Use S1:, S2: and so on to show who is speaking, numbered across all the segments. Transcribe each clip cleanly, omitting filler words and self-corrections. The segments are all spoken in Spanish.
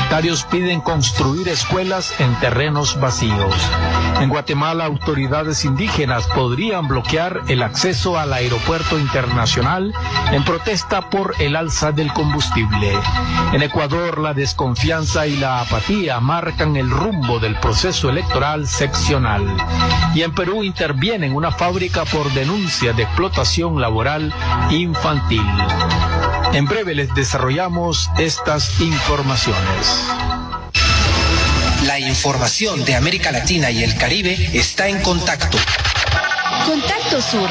S1: comunitarios piden construir escuelas en terrenos vacíos. En Guatemala, autoridades indígenas podrían bloquear el acceso al aeropuerto internacional en protesta por el alza del combustible. En Ecuador, la desconfianza y la apatía marcan el rumbo del proceso electoral seccional. Y en Perú interviene una fábrica por denuncia de explotación laboral infantil. En breve les desarrollamos estas informaciones.
S2: La información de América Latina y el Caribe está en Contacto.
S3: Contacto Sur.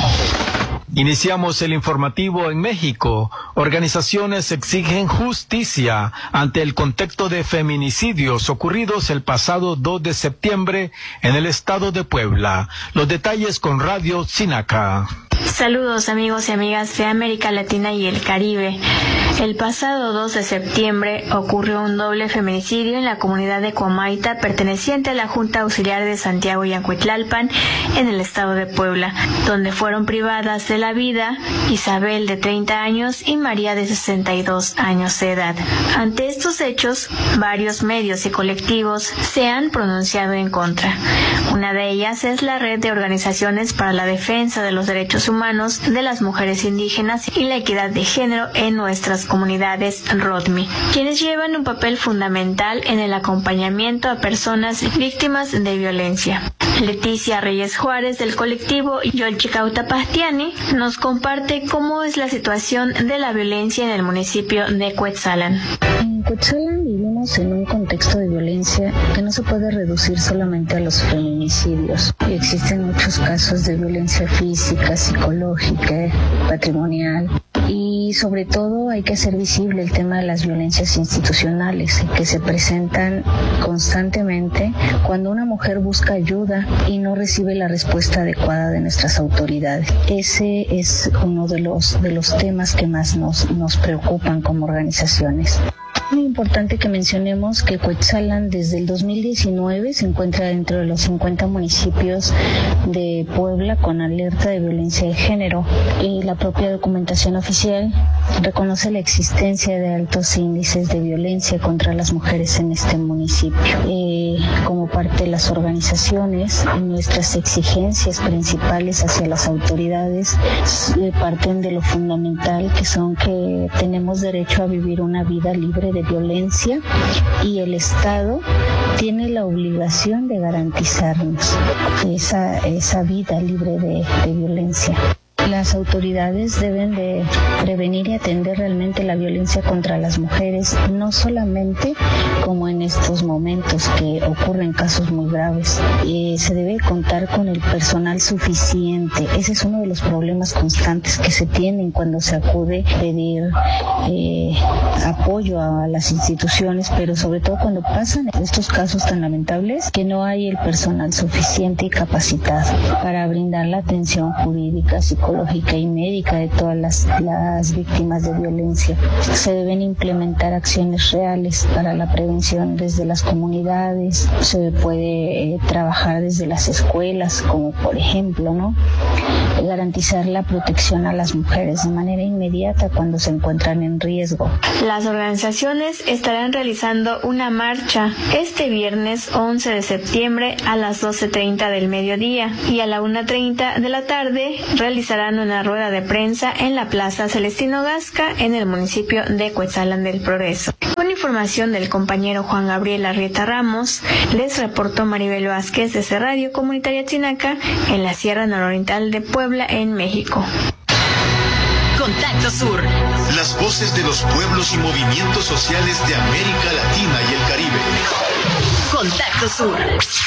S1: Iniciamos el informativo en México. Organizaciones exigen justicia ante el contexto de feminicidios ocurridos el pasado 2 de septiembre en el estado de Puebla. Los detalles con Radio Sinaca.
S4: Saludos amigos y amigas de América Latina y el Caribe. El pasado 2 de septiembre ocurrió un doble feminicidio en la comunidad de Comaita, perteneciente a la Junta Auxiliar de Santiago y Acuitlalpan, en el estado de Puebla, donde fueron privadas de la vida Isabel, de 30 años, y María, de 62 años de edad. Ante estos hechos, varios medios y colectivos se han pronunciado en contra. Una de ellas es la Red de Organizaciones para la Defensa de los Derechos Humanos de las Mujeres Indígenas y la Equidad de Género en nuestras comunidades, RODMI, quienes llevan un papel fundamental en el acompañamiento a personas víctimas de violencia. Leticia Reyes Juárez, del colectivo Yolchicauta Pastiani, nos comparte cómo es la situación de la violencia en el municipio de Cuetzalan.
S5: En Cuetzalan vivimos en un contexto de violencia que no se puede reducir solamente a los feminicidios. Existen muchos casos de violencia física, psicológica, patrimonial. Y sobre todo hay que hacer visible el tema de las violencias institucionales que se presentan constantemente cuando una mujer busca ayuda y no recibe la respuesta adecuada de nuestras autoridades. Ese es uno de los temas que más nos preocupan como organizaciones. Es muy importante que mencionemos que Cuetzalan desde el 2019 se encuentra dentro de los 50 municipios de Puebla con alerta de violencia de género, y la propia documentación oficial reconoce la existencia de altos índices de violencia contra las mujeres en este municipio. Como parte de las organizaciones, nuestras exigencias principales hacia las autoridades parten de lo fundamental, que son que tenemos derecho a vivir una vida libre de violencia, y el Estado tiene la obligación de garantizarnos esa vida libre de violencia. Las autoridades deben de prevenir y atender realmente la violencia contra las mujeres, no solamente como en estos momentos que ocurren casos muy graves. Se debe contar con el personal suficiente. Ese es uno de los problemas constantes que se tienen cuando se acude a pedir apoyo a las instituciones, pero sobre todo cuando pasan estos casos tan lamentables, que no hay el personal suficiente y capacitado para brindar la atención jurídica, psicológica y médica de todas las víctimas de violencia. Se deben implementar acciones reales para la prevención desde las comunidades. Se puede trabajar desde las escuelas, como por ejemplo, garantizar la protección a las mujeres de manera inmediata cuando se encuentran en riesgo.
S4: Las organizaciones estarán realizando una marcha este viernes 11 de septiembre a las 12:30 del mediodía, y a la 1:30 de la tarde realizarán una rueda de prensa en la Plaza Celestino Gasca, en el municipio de Cuetzalan del Progreso. Con información del compañero Juan Gabriel Arrieta Ramos, les reportó Maribel Vázquez desde Radio Comunitaria Chinaca, en la Sierra Nororiental de Puebla, en México.
S3: Contacto Sur.
S6: Las voces de los pueblos y movimientos sociales de América Latina y el Caribe.
S3: Contacto Sur.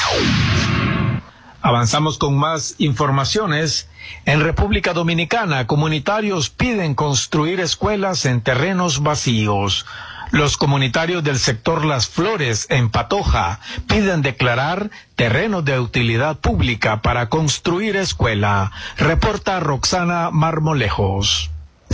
S1: Avanzamos con más informaciones. En República Dominicana, comunitarios piden construir escuelas en terrenos vacíos. Los comunitarios del sector Las Flores, en Patoja, piden declarar terrenos de utilidad pública para construir escuela. Reporta Roxana Marmolejos.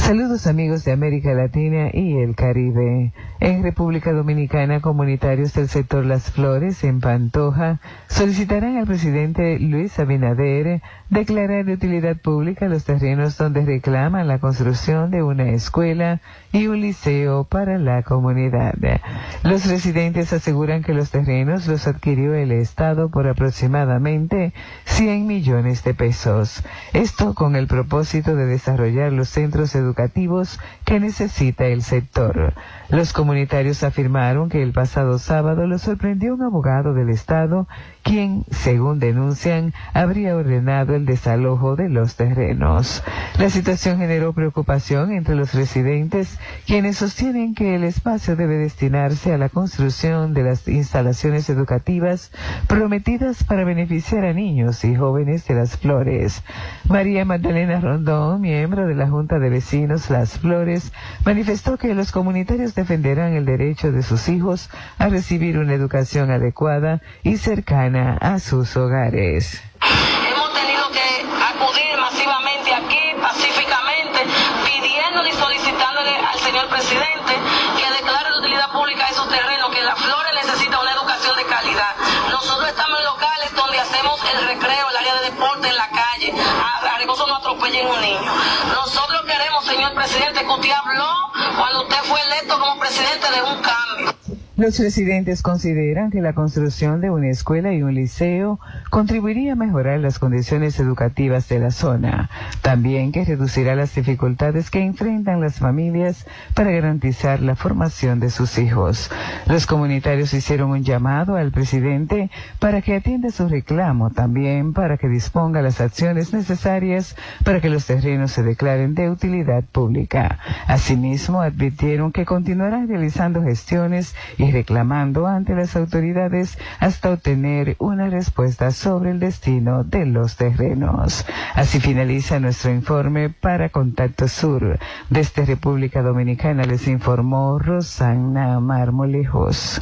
S7: Saludos amigos de América Latina y el Caribe. En República Dominicana, comunitarios del sector Las Flores, en Pantoja, solicitarán al presidente Luis Abinader declarar de utilidad pública los terrenos donde reclaman la construcción de una escuela y un liceo para la comunidad. Los residentes aseguran que los terrenos los adquirió el Estado por aproximadamente 100 millones de pesos. Esto con el propósito de desarrollar los centros educativos que necesita el sector. Los comunitarios afirmaron que el pasado sábado los sorprendió un abogado del Estado, quien, según denuncian, habría ordenado el desalojo de los terrenos. La situación generó preocupación entre los residentes, quienes sostienen que el espacio debe destinarse a la construcción de las instalaciones educativas prometidas para beneficiar a niños y jóvenes de Las Flores. María Magdalena Rondón, miembro de la Junta de Vecinos Las Flores, manifestó que los comunitarios defenderán el derecho de sus hijos a recibir una educación adecuada y cercana a sus hogares.
S8: Hemos tenido que acudir masivamente aquí, pacíficamente, pidiéndole y solicitándole al señor presidente que declare de utilidad pública esos terrenos, que Las Flores necesita una educación de calidad. Nosotros estamos en locales donde hacemos el recreo, el área de deporte en la calle, a que no atropellen un niño. Nosotros queremos, señor presidente, que usted habló cuando usted fue electo como presidente de un cambio.
S7: Los residentes consideran que la construcción de una escuela y un liceo contribuiría a mejorar las condiciones educativas de la zona, también que reducirá las dificultades que enfrentan las familias para garantizar la formación de sus hijos. Los comunitarios hicieron un llamado al presidente para que atienda su reclamo, también para que disponga las acciones necesarias para que los terrenos se declaren de utilidad pública. Asimismo, advirtieron que continuarán realizando gestiones y reclamando ante las autoridades hasta obtener una respuesta sobre el destino de los terrenos. Así finaliza nuestro informe para Contacto Sur. Desde República Dominicana les informó Rosana Marmolejos.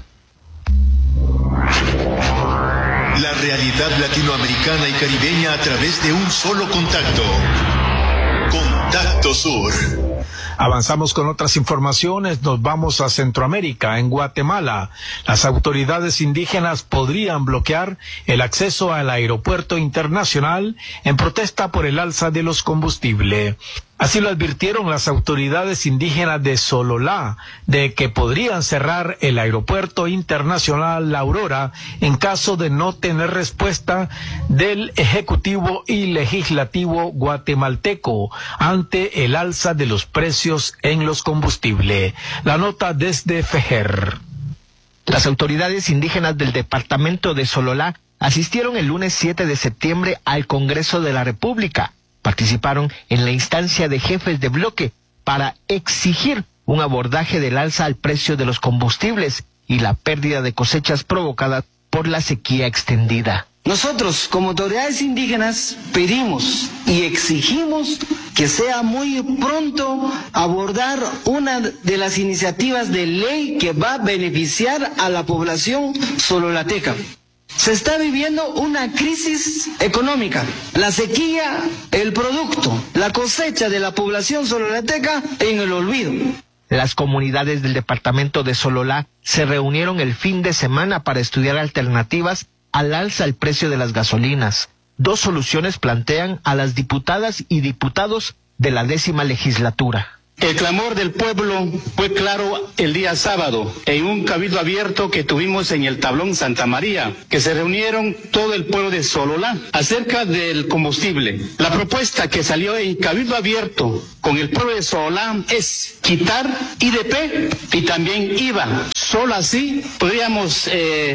S6: La realidad latinoamericana y caribeña a través de un solo contacto. Contacto Sur.
S1: Avanzamos con otras informaciones, nos vamos a Centroamérica. En Guatemala, las autoridades indígenas podrían bloquear el acceso al aeropuerto internacional en protesta por el alza de los combustibles. Así lo advirtieron las autoridades indígenas de Sololá, de que podrían cerrar el aeropuerto internacional La Aurora en caso de no tener respuesta del Ejecutivo y Legislativo guatemalteco ante el alza de los precios en los combustibles. La nota desde Fejer.
S9: Las autoridades indígenas del departamento de Sololá asistieron el lunes 7 de septiembre al Congreso de la República. Participaron en la instancia de jefes de bloque para exigir un abordaje del alza al precio de los combustibles y la pérdida de cosechas provocada por la sequía extendida.
S10: Nosotros, como autoridades indígenas, pedimos y exigimos que sea muy pronto abordar una de las iniciativas de ley que va a beneficiar a la población sololateca. Se está viviendo una crisis económica. La sequía, el producto, la cosecha de la población sololateca en el olvido.
S9: Las comunidades del departamento de Sololá se reunieron el fin de semana para estudiar alternativas al alza al precio de las gasolinas. Dos soluciones plantean a las diputadas y diputados de la 10ª legislatura.
S11: El clamor del pueblo fue claro el día sábado en un cabildo abierto que tuvimos en el Tablón Santa María, que se reunieron todo el pueblo de Sololá acerca del combustible. La propuesta que salió en cabildo abierto con el pueblo de Sololá es quitar IDP y también IVA. Solo así podríamos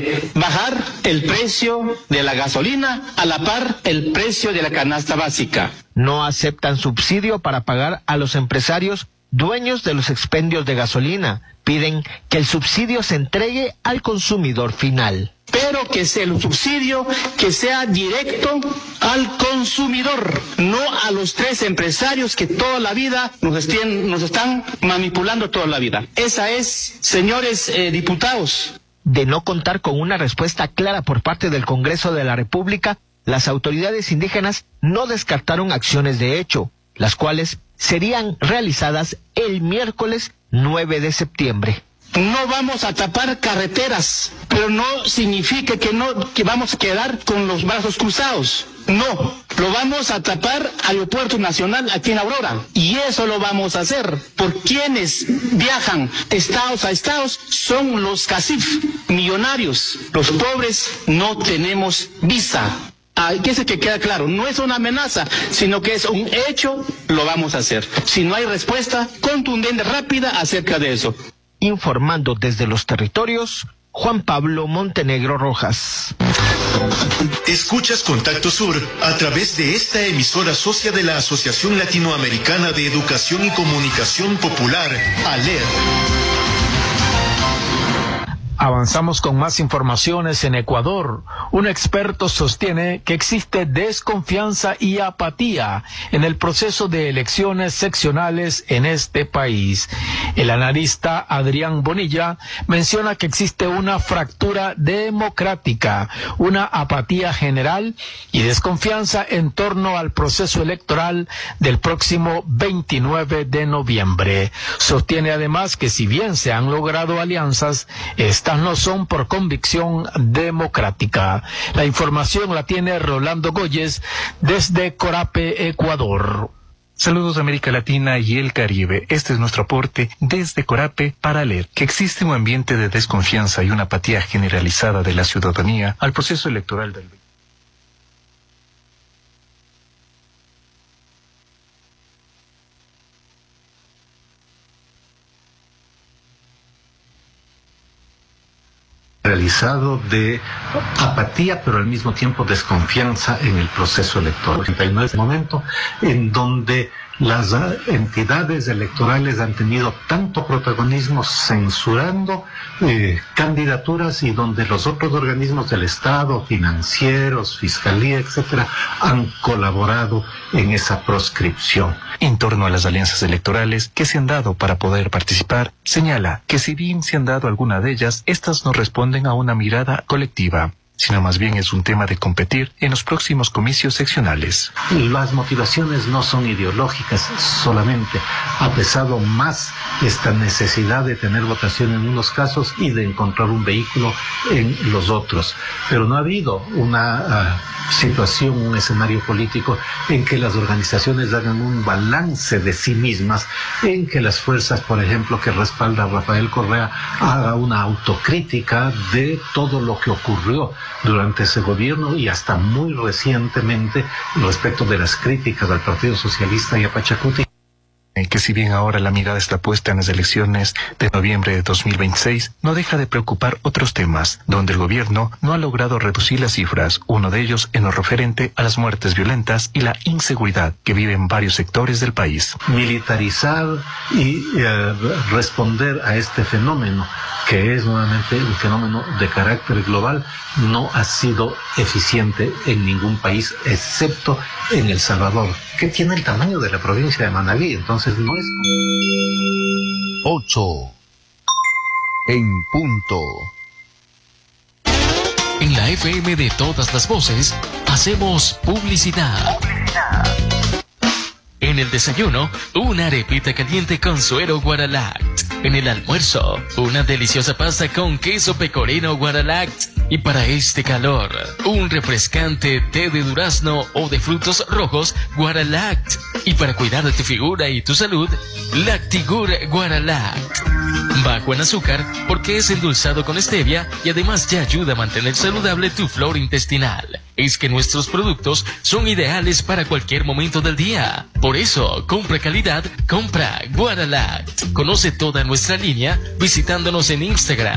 S11: bajar el precio de la gasolina a la par el precio de la canasta básica.
S9: No aceptan subsidio para pagar a los empresarios dueños de los expendios de gasolina. Piden que el subsidio se entregue al consumidor final.
S11: Pero que sea el subsidio que sea directo al consumidor, no a los 3 empresarios que toda la vida nos están manipulando toda la vida. Esa es, señores diputados.
S9: De no contar con una respuesta clara por parte del Congreso de la República, las autoridades indígenas no descartaron acciones de hecho, las cuales serían realizadas el miércoles 9 de septiembre.
S11: No vamos a tapar carreteras, pero no significa que vamos a quedar con los brazos cruzados. No, lo vamos a tapar Aeropuerto Nacional aquí en Aurora. Y eso lo vamos a hacer por quienes viajan estados a estados son los CACIF, millonarios. Los pobres no tenemos visa. Que ese que queda claro, no es una amenaza, sino que es un hecho, lo vamos a hacer. Si no hay respuesta contundente, rápida acerca de eso.
S9: Informando desde los territorios, Juan Pablo Montenegro Rojas.
S6: Escuchas Contacto Sur a través de esta emisora socia de la Asociación Latinoamericana de Educación y Comunicación Popular, ALER.
S1: Avanzamos con más informaciones en Ecuador. Un experto sostiene que existe desconfianza y apatía en el proceso de elecciones seccionales en este país. El analista Adrián Bonilla menciona que existe una fractura democrática, una apatía general y desconfianza en torno al proceso electoral del próximo 29 de noviembre. Sostiene además que si bien se han logrado alianzas, estas no son por convicción democrática. La información la tiene Rolando Goyes desde Corape, Ecuador.
S12: Saludos de América Latina y el Caribe. Este es nuestro aporte desde Corape para leer que existe un ambiente de desconfianza y una apatía generalizada de la ciudadanía al proceso electoral del realizado de apatía, pero al mismo tiempo desconfianza en el proceso electoral. En este momento en donde las entidades electorales han tenido tanto protagonismo censurando candidaturas y donde los otros organismos del Estado, financieros, fiscalía, etcétera, han colaborado en esa proscripción. En torno a las alianzas electorales que se han dado para poder participar, señala que si bien se han dado alguna de ellas, estas no responden a una mirada colectiva, sino más bien es un tema de competir en los próximos comicios seccionales. Las motivaciones no son ideológicas solamente, ha pesado más esta necesidad de tener votación en unos casos y de encontrar un vehículo en los otros, pero no ha habido una situación, un escenario político en que las organizaciones hagan un balance de sí mismas, en que las fuerzas, por ejemplo, que respalda a Rafael Correa, haga una autocrítica de todo lo que ocurrió durante ese gobierno y hasta muy recientemente respecto de las críticas al Partido Socialista y a Pachacuti. Que si bien ahora la mirada está puesta en las elecciones de noviembre de 2026, no deja de preocupar otros temas, donde el gobierno no ha logrado reducir las cifras, uno de ellos en lo referente a las muertes violentas y la inseguridad que viven varios sectores del país. Militarizar y responder a este fenómeno, que es nuevamente un fenómeno de carácter global, no ha sido eficiente en ningún país, excepto en El Salvador, que tiene el tamaño de la provincia de Manabí, entonces no es...
S13: 8 en punto. En la FM de todas las voces, hacemos publicidad. En el desayuno, una arepita caliente con suero Guaralact. En el almuerzo, una deliciosa pasta con queso pecorino Guaralact. Y para este calor, un refrescante té de durazno o de frutos rojos Guaralact. Y para cuidar de tu figura y tu salud, Lactigur Guaralact. Bajo en azúcar porque es endulzado con stevia y además ya ayuda a mantener saludable tu flora intestinal. Es que nuestros productos son ideales para cualquier momento del día. Por eso, compra calidad, compra Guaralact. Conoce toda nuestra línea visitándonos en Instagram.